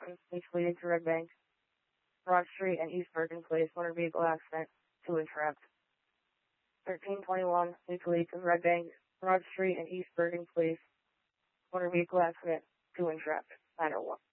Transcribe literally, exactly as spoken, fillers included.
each leading to Red Bank, Broad Street, and East Bergen Place, motor vehicle accident, two entrapped. thirteen twenty-one, each lead to Red Bank, Broad Street, and East Bergen Place, motor vehicle accident, two entrapped. nine oh one.